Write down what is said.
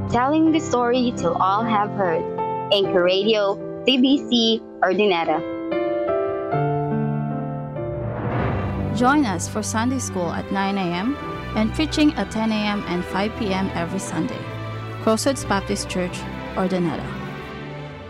telling the story till all have heard. Anchor Radio, TBC, Ordinata. Join us for Sunday School at 9 a.m. and preaching at 10 a.m. and 5 p.m. every Sunday. Crossroads Baptist Church, Ordinata.